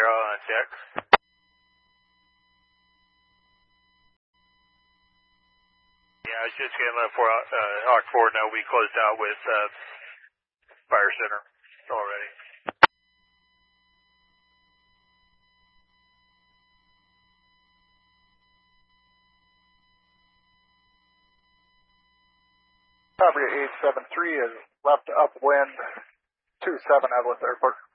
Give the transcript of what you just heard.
check. Yeah, I was just going to let Hawk 4 know we closed out with Fire Center already. Property 873 is left upwind 27 Evelyn Airport.